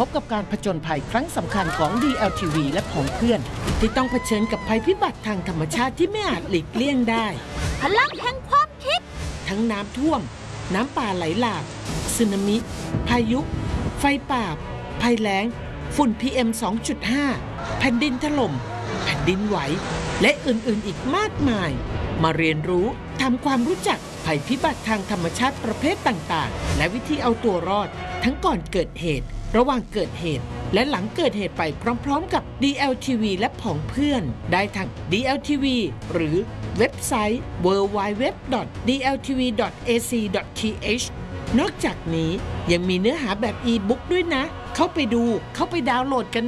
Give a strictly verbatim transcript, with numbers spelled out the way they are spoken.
บกับการผจญภัยครั้งสำคัญของ ดี แอล ที วี และของเพื่อนที่ต้องเผชิญกับภัยพิบัติทางธรรมชาติที่ไม่อาจหลีกเลี่ยงได้พลังแห่งความคิดทั้งน้ำท่วมน้ำป่าไหลหลากสึนามิ พายุ ไฟป่า ภัยแล้ง ฝุ่น พี เอ็ม สองจุดห้า แผ่นดินถล่มแผ่นดินไหวและอื่นๆอีกมากมายมาเรียนรู้ทำความรู้จักภัยพิบัติทางธรรมชาติประเภทต่างๆและวิธีเอาตัวรอดทั้งก่อนเกิดเหตุระหว่างเกิดเหตุและหลังเกิดเหตุไปพร้อมๆกับ ดี แอล ที วี และผองเพื่อนได้ทาง ดี แอล ที วี หรือเว็บไซต์ ดับเบิลยู ดับเบิลยู ดับเบิลยู ดอท ดี แอล ที วี ดอท เอ ซี ดอท ที เอช นอกจากนี้ยังมีเนื้อหาแบบอีบุ๊กด้วยนะเข้าไปดูเข้าไปดาวน์โหลดกัน